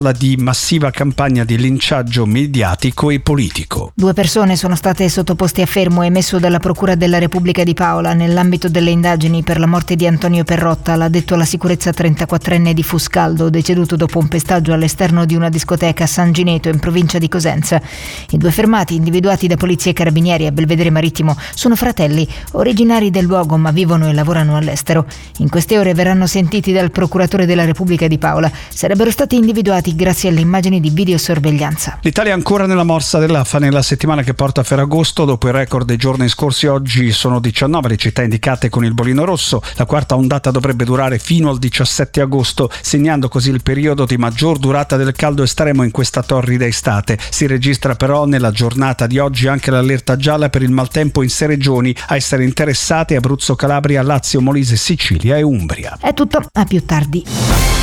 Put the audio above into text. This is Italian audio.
di massiva campagna di linciaggio mediatico e politico. 2 persone sono state sottoposte a fermo emesso dalla Procura della Repubblica di Paola nell'ambito delle indagini per la morte di Antonio Perrotta, l'addetto alla sicurezza 34enne di Fuscaldo, deceduto dopo un pestaggio all'esterno di una discoteca a San Gineto in provincia di Cosenza. I 2 fermati, individuati da polizia e carabinieri a Belvedere Marittimo, sono fratelli, originari del luogo ma vivono e lavorano all'estero. In queste ore verranno sentiti dal procuratore della Repubblica di Paola. Sarebbero stati individuati grazie alle immagini di videosorveglianza. L'Italia è ancora nella morsa dell'AFA nella settimana che porta a Ferragosto. Dopo il record dei giorni scorsi, oggi sono 19 le città indicate con il bollino rosso. La quarta ondata dovrebbe durare fino al 17 agosto, segnando così il periodo di maggior durata del caldo estremo in questa torrida estate. Si registra però nella giornata di oggi anche l'allerta gialla per il maltempo in 6 regioni. A essere interessate Abruzzo, Calabria, Lazio, Molise, Sicilia e Umbria. È tutto, a più tardi.